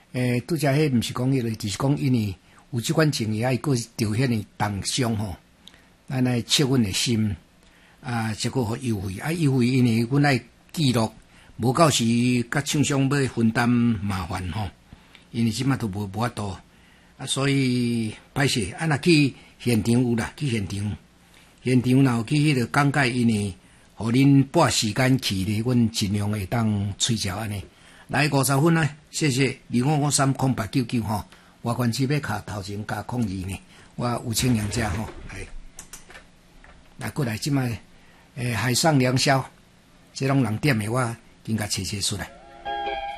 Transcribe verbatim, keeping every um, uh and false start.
诶，拄则迄毋是讲迄个，就是讲因为有即款情形，啊，伊个着迄个重伤吼，咱来切阮的心啊，结果互优惠啊，优惠因为阮爱记录，无到时甲厂商要分担麻烦吼，因为即马都无无法度啊，所以歹势啊，若去现场有啦，去现场，现场若有去迄个讲解，因为互恁拨时间去咧，阮尽量会当催照安尼。来五十分啊！谢谢二五五三空八九九吼，外观区要卡头前加空二呢，我有清凉者吼，来来过来即摆诶海上良宵，即拢人点的我应该找找出来。